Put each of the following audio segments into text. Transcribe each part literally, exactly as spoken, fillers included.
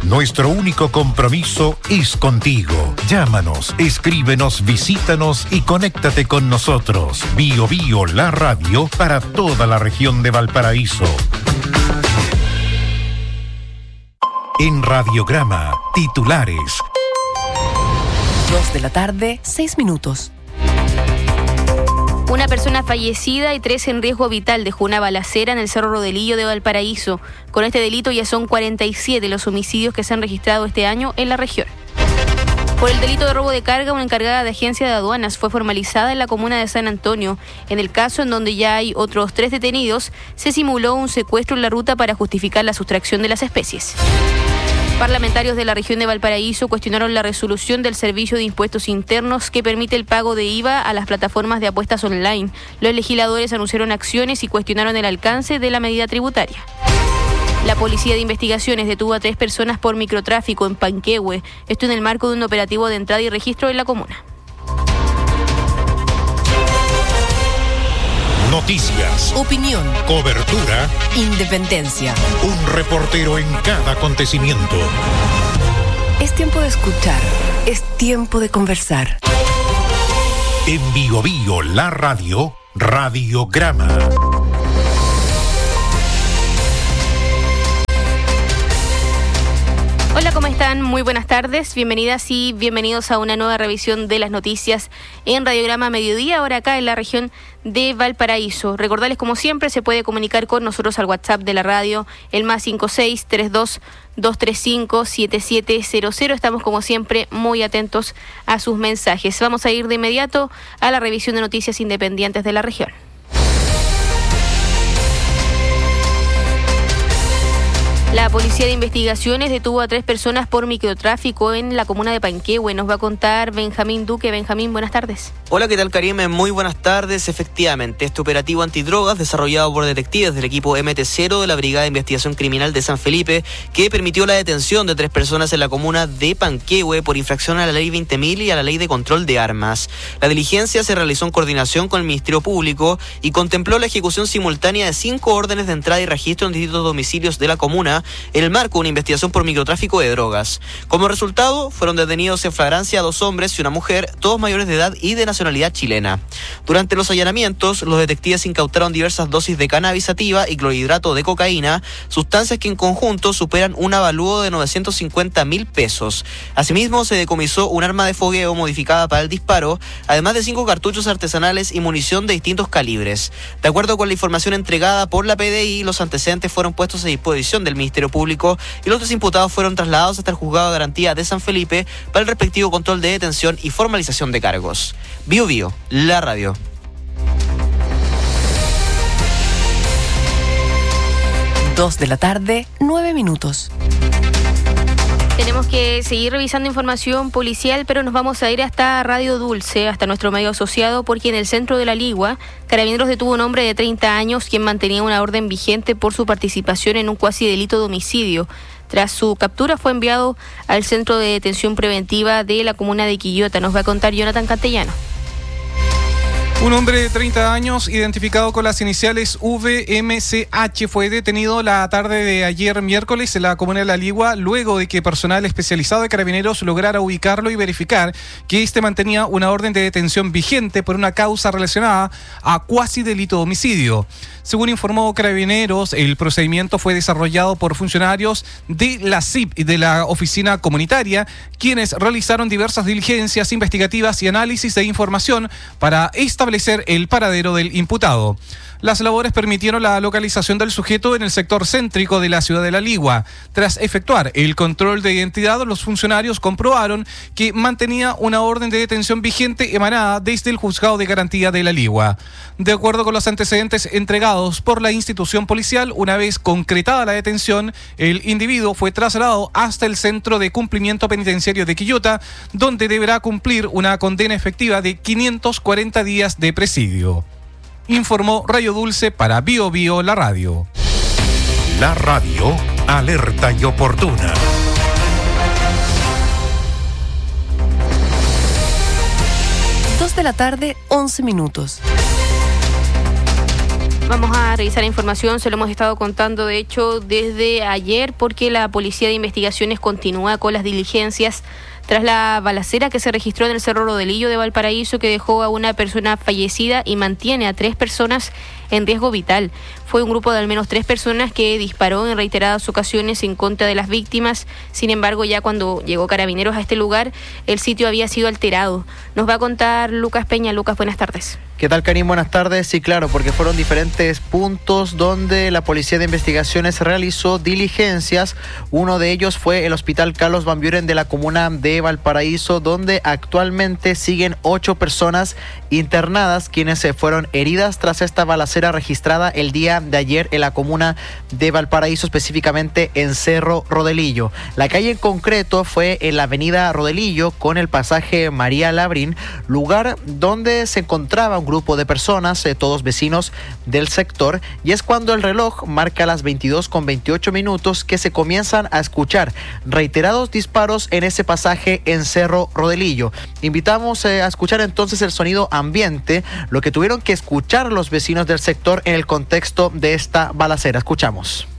Nuestro único compromiso es contigo. Llámanos, escríbenos, visítanos y conéctate con nosotros. Bio Bio, la radio para toda la región de Valparaíso. En Radiograma, titulares. Dos de la tarde, seis minutos. Una persona fallecida y tres en riesgo vital dejó una balacera en el Cerro Rodelillo de Valparaíso. Con este delito ya son cuarenta y siete los homicidios que se han registrado este año en la región. Por el delito de robo de carga, una encargada de agencia de aduanas fue formalizada en la comuna de San Antonio. En el caso, en donde ya hay otros tres detenidos, se simuló un secuestro en la ruta para justificar la sustracción de las especies. Parlamentarios de la región de Valparaíso cuestionaron la resolución del Servicio de Impuestos Internos que permite el pago de I V A a las plataformas de apuestas online. Los legisladores anunciaron acciones y cuestionaron el alcance de la medida tributaria. La Policía de Investigaciones detuvo a tres personas por microtráfico en Panquehue, esto en el marco de un operativo de entrada y registro en la comuna. Noticias, Opinión, cobertura, independencia. un reportero en cada acontecimiento. Es tiempo de escuchar, es tiempo de conversar. En Bio Bio, la radio, Radiograma. Hola, ¿cómo están? Muy buenas tardes, bienvenidas y bienvenidos a una nueva revisión de las noticias en Radiograma Mediodía, ahora acá en la región de Valparaíso. Recordarles, como siempre, se puede comunicar con nosotros al WhatsApp de la radio, el más cinco seis tres dos dos tres cinco siete siete cero cero. Estamos, como siempre, muy atentos a sus mensajes. Vamos a ir de inmediato a la revisión de noticias independientes de la región. La Policía de Investigaciones detuvo a tres personas por microtráfico en la comuna de Panquehue. Nos va a contar Benjamín Duque. Benjamín, buenas tardes. Hola, ¿qué tal, Karime? Muy buenas tardes. Efectivamente, este operativo antidrogas desarrollado por detectives del equipo M T cero de la Brigada de Investigación Criminal de San Felipe, que permitió la detención de tres personas en la comuna de Panquehue por infracción a la ley veinte mil y a la ley de control de armas. La diligencia se realizó en coordinación con el Ministerio Público y contempló la ejecución simultánea de cinco órdenes de entrada y registro en distintos domicilios de la comuna en el marco de una investigación por microtráfico de drogas. Como resultado, fueron detenidos en flagrancia dos hombres y una mujer, todos mayores de edad y de nacionalidad chilena. Durante los allanamientos, los detectives incautaron diversas dosis de cannabis sativa y clorhidrato de cocaína, sustancias que en conjunto superan un avalúo de novecientos cincuenta mil pesos. Asimismo, se decomisó un arma de fogueo modificada para el disparo, además de cinco cartuchos artesanales y munición de distintos calibres. De acuerdo con la información entregada por la P D I, los antecedentes fueron puestos a disposición del Ministerio Público y los dos imputados fueron trasladados hasta el Juzgado de Garantía de San Felipe para el respectivo control de detención y formalización de cargos. Bio Bio, la radio. Dos de la tarde, nueve minutos. Tenemos que seguir revisando información policial, pero nos vamos a ir hasta Radio Dulce, hasta nuestro medio asociado, porque en el centro de La Ligua, Carabineros detuvo a un hombre de treinta años quien mantenía una orden vigente por su participación en un cuasi delito de homicidio. Tras su captura fue enviado al centro de detención preventiva de la comuna de Quillota. Nos va a contar Jonathan Castellano. Un hombre de treinta años, identificado con las iniciales V M C H, fue detenido la tarde de ayer miércoles en la comuna de La Ligua, luego de que personal especializado de Carabineros lograra ubicarlo y verificar que éste mantenía una orden de detención vigente por una causa relacionada a cuasi delito de homicidio. Según informó Carabineros, el procedimiento fue desarrollado por funcionarios de la C I P y de la oficina comunitaria, quienes realizaron diversas diligencias investigativas y análisis de información para establecer el paradero del imputado. Las labores permitieron la localización del sujeto en el sector céntrico de la ciudad de La Ligua. Tras efectuar el control de identidad, los funcionarios comprobaron que mantenía una orden de detención vigente emanada desde el Juzgado de Garantía de La Ligua. De acuerdo con los antecedentes entregados por la institución policial, una vez concretada la detención, el individuo fue trasladado hasta el Centro de Cumplimiento Penitenciario de Quillota, donde deberá cumplir una condena efectiva de quinientos cuarenta días de presidio. Informó Radio Dulce para Bio Bio, la radio. La radio, alerta y oportuna. Dos de la tarde, once minutos. Vamos a revisar la información, se lo hemos estado contando de hecho desde ayer porque la Policía de Investigaciones continúa con las diligencias tras la balacera que se registró en el Cerro Rodelillo de Valparaíso, que dejó a una persona fallecida y mantiene a tres personas en riesgo vital. Fue un grupo de al menos tres personas que disparó en reiteradas ocasiones en contra de las víctimas. Sin embargo, ya cuando llegó Carabineros a este lugar, el sitio había sido alterado. Nos va a contar Lucas Peña. Lucas, buenas tardes. ¿Qué tal, Karim? Buenas tardes. Sí, claro, porque fueron diferentes puntos donde la Policía de Investigaciones realizó diligencias. Uno de ellos fue el Hospital Carlos Van Buren de la comuna de Valparaíso, donde actualmente siguen ocho personas internadas, quienes se fueron heridas tras esta balacera registrada el día de ayer en la comuna de Valparaíso, específicamente en Cerro Rodelillo. La calle en concreto fue en la avenida Rodelillo con el pasaje María Labrín, lugar donde se encontraba un grupo de personas, eh, todos vecinos del sector, y es cuando el reloj marca las veintidós con veintiocho minutos que se comienzan a escuchar reiterados disparos en ese pasaje en Cerro Rodelillo. Invitamos eh, a escuchar entonces el sonido ambiente, lo que tuvieron que escuchar los vecinos del sector en el contexto de esta balacera. Escuchamos.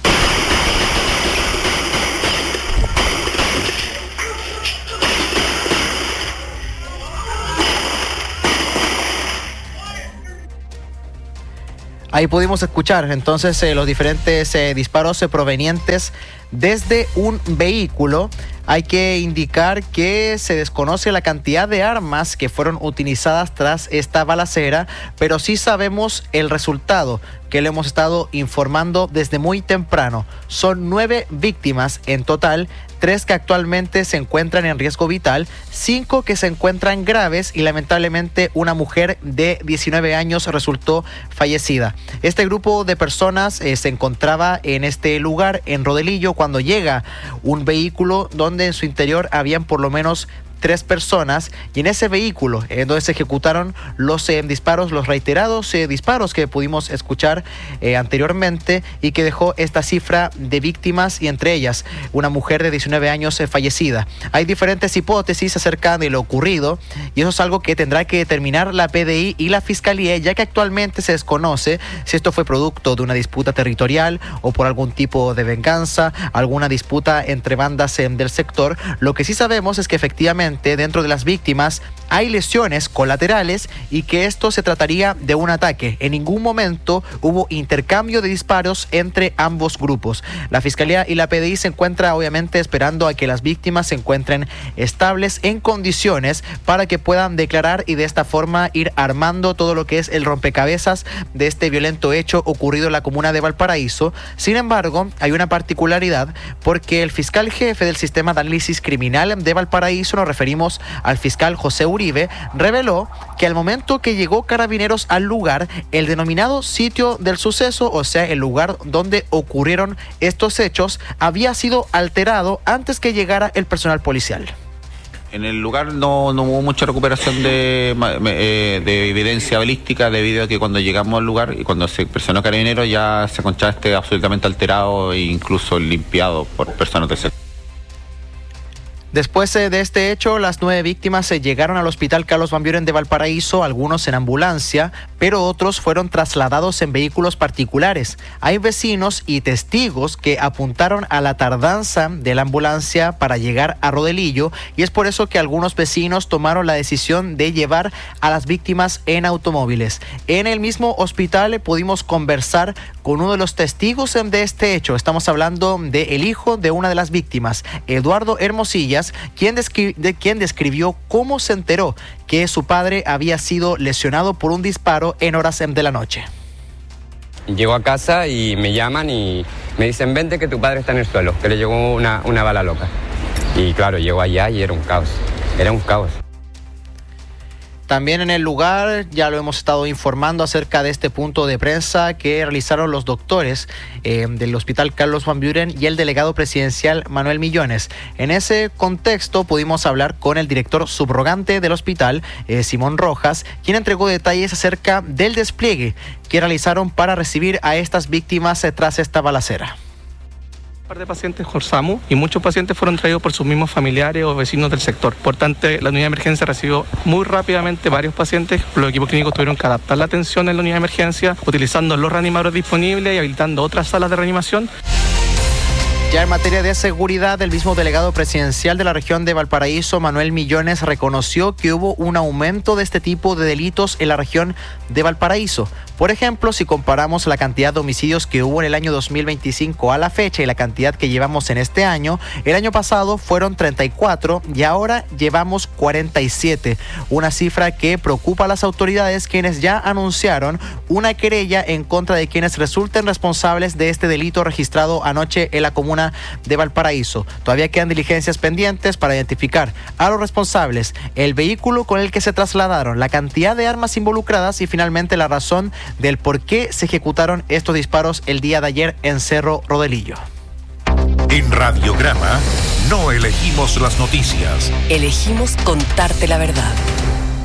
Ahí pudimos escuchar entonces eh, los diferentes eh, disparos eh, provenientes desde un vehículo. Hay que indicar que se desconoce la cantidad de armas que fueron utilizadas tras esta balacera, pero sí sabemos el resultado, que le hemos estado informando desde muy temprano. Son nueve víctimas en total, tres que actualmente se encuentran en riesgo vital, cinco que se encuentran graves y lamentablemente una mujer de diecinueve años resultó fallecida. Este grupo de personas eh, se encontraba en este lugar, en Rodelillo, cuando llega un vehículo donde en su interior habían por lo menos tres personas, y en ese vehículo en donde se ejecutaron los eh, disparos, los reiterados eh, disparos que pudimos escuchar eh, anteriormente, y que dejó esta cifra de víctimas, y entre ellas una mujer de diecinueve años eh, fallecida. Hay diferentes hipótesis acerca de lo ocurrido, y eso es algo que tendrá que determinar la P D I y la Fiscalía, ya que actualmente se desconoce si esto fue producto de una disputa territorial o por algún tipo de venganza, alguna disputa entre bandas eh, del sector. Lo que sí sabemos es que efectivamente dentro de las víctimas hay lesiones colaterales y que esto se trataría de un ataque. En ningún momento hubo intercambio de disparos entre ambos grupos. La Fiscalía y la P D I se encuentran obviamente esperando a que las víctimas se encuentren estables en condiciones para que puedan declarar y de esta forma ir armando todo lo que es el rompecabezas de este violento hecho ocurrido en la comuna de Valparaíso. Sin embargo, hay una particularidad, porque el fiscal jefe del Sistema de Análisis Criminal de Valparaíso, nos referimos al fiscal José Uribe, reveló que al momento que llegó Carabineros al lugar, el denominado sitio del suceso, o sea, el lugar donde ocurrieron estos hechos, había sido alterado antes que llegara el personal policial. En el lugar no, no hubo mucha recuperación de, eh, de evidencia balística, debido a que cuando llegamos al lugar y cuando se personó Carabineros ya se encontraba este absolutamente alterado e incluso limpiado por personas de sector. Después de este hecho, las nueve víctimas se llegaron al Hospital Carlos Van Buren de Valparaíso, algunos en ambulancia, pero otros fueron trasladados en vehículos particulares. Hay vecinos y testigos que apuntaron a la tardanza de la ambulancia para llegar a Rodelillo, y es por eso que algunos vecinos tomaron la decisión de llevar a las víctimas en automóviles. En el mismo hospital pudimos conversar con uno de los testigos de este hecho. Estamos hablando del hijo de una de las víctimas, Eduardo Hermosillas, Quien, descri- de quien describió cómo se enteró que su padre había sido lesionado por un disparo en horas de la noche. Llego a casa y me llaman y me dicen: vente que tu padre está en el suelo, que le llegó una, una bala loca. Y claro, llego allá y era un caos, era un caos. También en el lugar ya lo hemos estado informando acerca de este punto de prensa que realizaron los doctores eh, del Hospital Carlos Van Buren y el delegado presidencial Manuel Millones. En ese contexto pudimos hablar con el director subrogante del hospital, eh, Simón Rojas, quien entregó detalles acerca del despliegue que realizaron para recibir a estas víctimas eh, tras esta balacera. par de pacientes por SAMU y muchos pacientes fueron traídos por sus mismos familiares o vecinos del sector. Por tanto, la unidad de emergencia recibió muy rápidamente varios pacientes. Los equipos clínicos tuvieron que adaptar la atención en la unidad de emergencia, utilizando los reanimadores disponibles y habilitando otras salas de reanimación. Ya en materia de seguridad, el mismo delegado presidencial de la región de Valparaíso, Manuel Millones, reconoció que hubo un aumento de este tipo de delitos en la región de Valparaíso. Por ejemplo, si comparamos la cantidad de homicidios que hubo en el año dos mil veinticinco a la fecha y la cantidad que llevamos en este año, el año pasado fueron treinta y cuatro y ahora llevamos cuarenta y siete. Una cifra que preocupa a las autoridades, quienes ya anunciaron una querella en contra de quienes resulten responsables de este delito registrado anoche en la comuna de Valparaíso. Todavía quedan diligencias pendientes para identificar a los responsables, el vehículo con el que se trasladaron, la cantidad de armas involucradas y finalmente la razón del por qué se ejecutaron estos disparos el día de ayer en Cerro Rodelillo. En Radiograma no elegimos las noticias. Elegimos contarte la verdad.